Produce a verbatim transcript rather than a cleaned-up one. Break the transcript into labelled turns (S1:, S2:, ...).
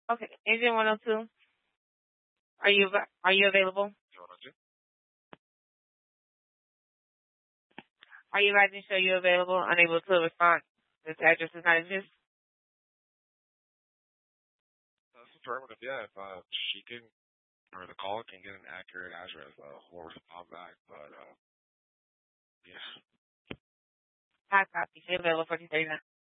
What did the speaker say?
S1: Okay, Agent one oh two, are you are you available? Are you guys show you available, unable to respond? This address does not exist.
S2: That's affirmative, yeah. If uh, she can, or the caller can get an accurate address, uh, we'll respond back. But, uh, yeah.
S1: Hot copy. Available for thirty-nine.